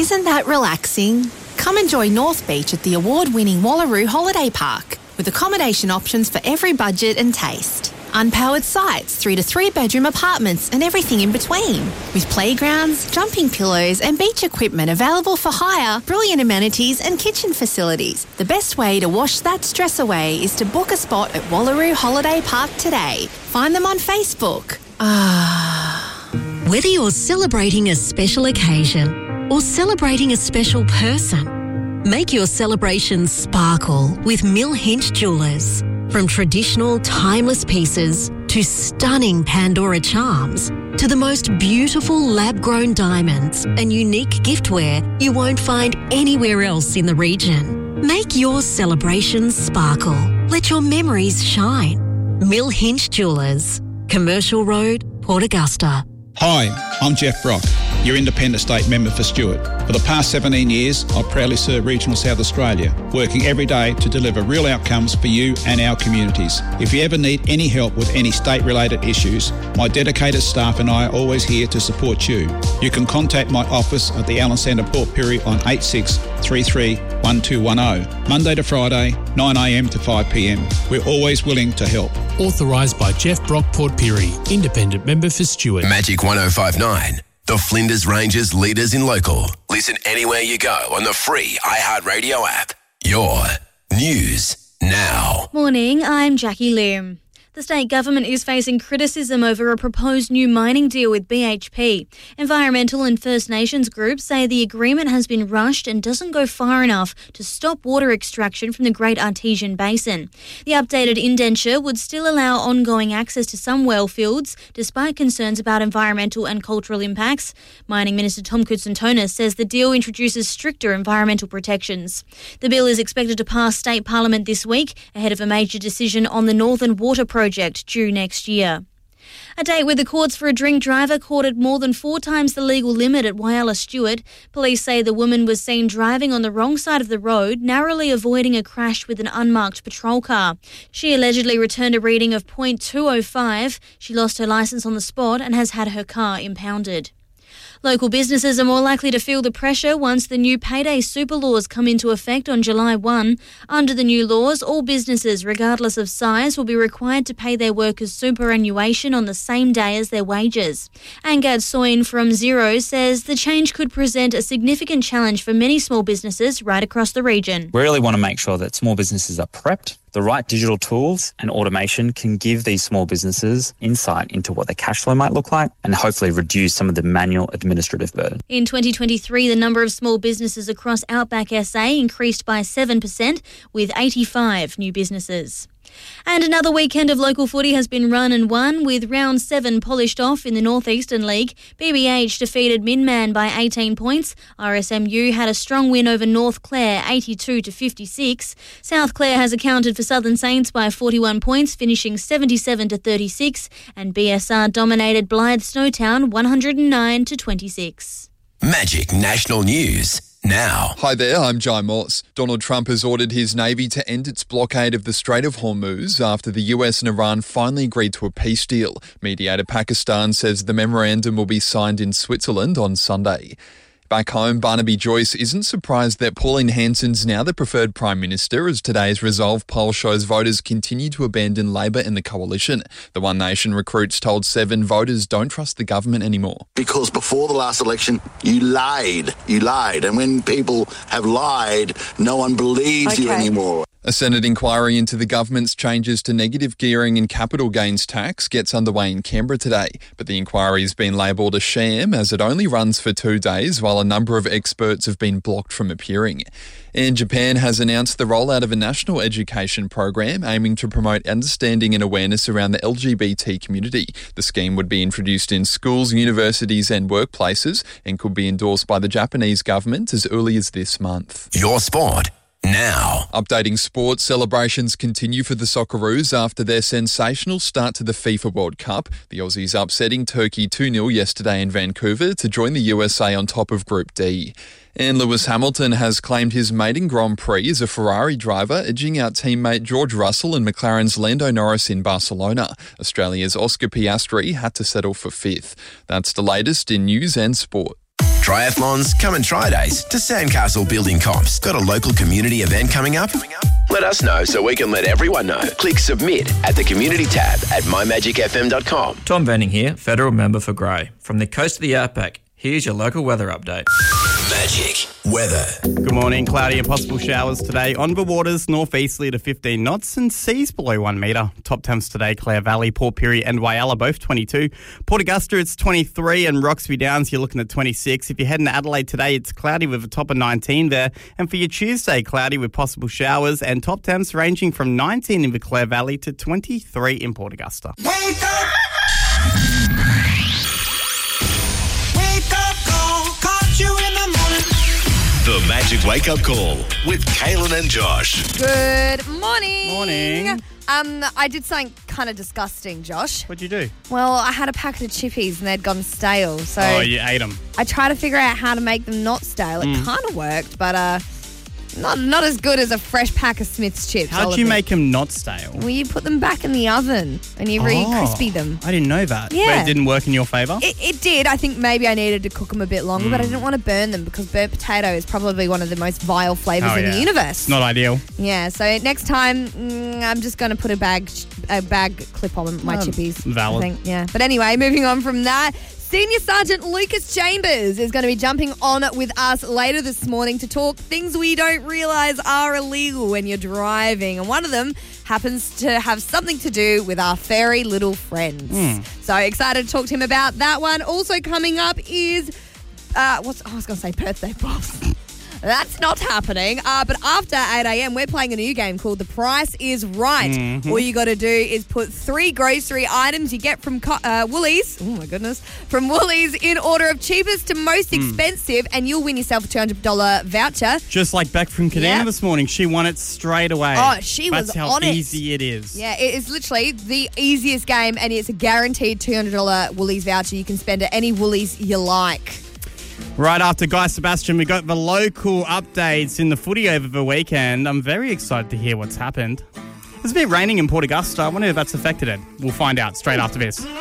Isn't that relaxing? Come enjoy North Beach at the award-winning Wallaroo Holiday Park with accommodation options for every budget and taste. Unpowered sites, 3 to 3 bedroom apartments and everything in between. With playgrounds, jumping pillows and beach equipment available for hire, brilliant amenities and kitchen facilities. The best way to wash that stress away is to book a spot at Wallaroo Holiday Park today. Find them on Facebook. Whether you're celebrating a special occasion or celebrating a special person, make your celebrations sparkle with Mill Hinch Jewellers. From traditional, timeless pieces to stunning Pandora charms to the most beautiful lab-grown diamonds and unique giftware you won't find anywhere else in the region. Make your celebrations sparkle. Let your memories shine. Mill Hinch Jewellers, Commercial Road, Port Augusta. Hi, I'm Jeff Brock, your Independent State Member for Stewart. For the past 17 years, I've proudly served Regional South Australia, working every day to deliver real outcomes for you and our communities. If you ever need any help with any state-related issues, my dedicated staff and I are always here to support you. You can contact my office at the Allen Centre Port Pirie on 8633 1210, Monday to Friday, 9am to 5pm. We're always willing to help. Authorised by Jeff Brock, Port Pirie, Independent Member for Stewart. Magic 105.9, the Flinders Ranges leaders in local. Listen anywhere you go on the free iHeartRadio app. Your news now. Morning, I'm Jackie Lim. The state government is facing criticism over a proposed new mining deal with BHP. Environmental and First Nations groups say the agreement has been rushed and doesn't go far enough to stop water extraction from the Great Artesian Basin. The updated indenture would still allow ongoing access to some well fields, despite concerns about environmental and cultural impacts. Mining Minister Tom Koutsantonis says the deal introduces stricter environmental protections. The bill is expected to pass state parliament this week, ahead of a major decision on the Northern Water Project due next year. A date with the courts for a drink driver caught at more than 4 times the legal limit at Whyalla Stewart. Police say the woman was seen driving on the wrong side of the road, narrowly avoiding a crash with an unmarked patrol car. She allegedly returned a reading of .205. She lost her licence on the spot and has had her car impounded. Local businesses are more likely to feel the pressure once the new payday super laws come into effect on July 1. Under the new laws, all businesses, regardless of size, will be required to pay their workers superannuation on the same day as their wages. Angad Soin from Xero says the change could present a significant challenge for many small businesses right across the region. We really want to make sure that small businesses are prepped. The right digital tools and automation can give these small businesses insight into what their cash flow might look like and hopefully reduce some of the manual administrative burden. In 2023, the number of small businesses across Outback SA increased by 7%, with 85 new businesses. And another weekend of local footy has been run and won, with round 7 polished off in the North Eastern League. BBH defeated Minman by 18 points. RSMU had a strong win over North Clare, 82-56. South Clare has accounted for Southern Saints by 41 points, finishing 77-36. And BSR dominated Blythe Snowtown, 109-26. Magic National News now. Hi there, I'm Jai Moss. Donald Trump has ordered his Navy to end its blockade of the Strait of Hormuz after the US and Iran finally agreed to a peace deal. Mediator Pakistan says the memorandum will be signed in Switzerland on Sunday. Back home, Barnaby Joyce isn't surprised that Pauline Hanson's now the preferred Prime Minister, as today's Resolve poll shows voters continue to abandon Labor and the coalition. The One Nation recruits told 7 voters don't trust the government anymore. Because before the last election, you lied. And when people have lied, no one believes you anymore. A Senate inquiry into the government's changes to negative gearing and capital gains tax gets underway in Canberra today, but the inquiry has been labelled a sham as it only runs for 2 days, while a number of experts have been blocked from appearing. And Japan has announced the rollout of a national education program aiming to promote understanding and awareness around the LGBT community. The scheme would be introduced in schools, universities and workplaces and could be endorsed by the Japanese government as early as this month. Your sport now. Updating sports, celebrations continue for the Socceroos after their sensational start to the FIFA World Cup. The Aussies upsetting Turkey 2-0 yesterday in Vancouver to join the USA on top of Group D. And Lewis Hamilton has claimed his maiden Grand Prix as a Ferrari driver, edging out teammate George Russell and McLaren's Lando Norris in Barcelona. Australia's Oscar Piastri had to settle for 5th. That's the latest in news and sport. Triathlons, come and try days to Sandcastle Building Comps. Got a local community event coming up? Let us know so we can let everyone know. Click submit at the community tab at mymagicfm.com. Tom Venning here, federal member for Grey. From the coast of the outback, here's your local weather update. Magic weather. Good morning. Cloudy and possible showers today. On the waters, northeasterly to 15 knots and seas below 1 metre. Top temps today, Clare Valley, Port Pirie and Whyalla both 22. Port Augusta, it's 23 and Roxby Downs, you're looking at 26. If you're heading to Adelaide today, it's cloudy with a top of 19 there. And for your Tuesday, cloudy with possible showers and top temps ranging from 19 in the Clare Valley to 23 in Port Augusta. Wake up! Wake up, call, caught you in the morning. The Magic Wake Up Call with Kaylin and Josh. Good morning. Morning. I did something kind of disgusting, Josh. What'd you do? Well, I had a packet of chippies and they'd gone stale. So Oh, you ate them. I tried to figure out how to make them not stale. It kind of worked, but not as good as a fresh pack of Smith's chips. How'd you make them not stale? Well, you put them back in the oven and you re-crispy them. I didn't know that. Yeah. But it didn't work in your favour? It did. I think maybe I needed to cook them a bit longer, but I didn't want to burn them because burnt potato is probably one of the most vile flavours in the universe. It's not ideal. Yeah, so next time I'm just going to put a bag clip on my chippies. Valid. I think. Yeah. But anyway, moving on from that. Senior Sergeant Lucas Chambers is going to be jumping on with us later this morning to talk things we don't realise are illegal when you're driving. And one of them happens to have something to do with our furry little friends. So excited to talk to him about that one. Also coming up is, I was going to say birthday pops. That's not happening. But after 8 a.m, we're playing a new game called The Price is Right. All you got to do is put 3 grocery items you get from Woolies. Oh, my goodness. From Woolies in order of cheapest to most expensive, and you'll win yourself a $200 voucher. Just like Beck from Kadena this morning. She won it straight away. Oh, she was That's how on it. easy it is. Yeah, it is literally the easiest game, and it's a guaranteed $200 Woolies voucher. You can spend at any Woolies you like. Right after Guy Sebastian, we got the local updates in the footy over the weekend. I'm very excited to hear what's happened. It's a bit raining in Port Augusta. I wonder if that's affected it. We'll find out straight after this.